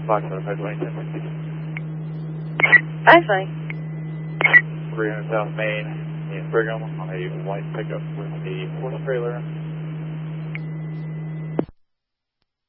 Foxtrot 520, 520. 300 South Main in Brigham on a white pickup with a horse trailer.